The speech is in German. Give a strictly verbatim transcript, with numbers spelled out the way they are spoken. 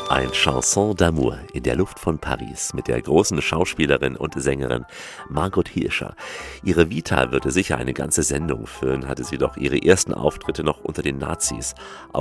Ein Chanson d'amour in der Luft von Paris mit der großen Schauspielerin und Sängerin Margot Hirscher. Ihre Vita würde sicher eine ganze Sendung füllen, hatte sie doch ihre ersten Auftritte noch unter den Nazis. Auch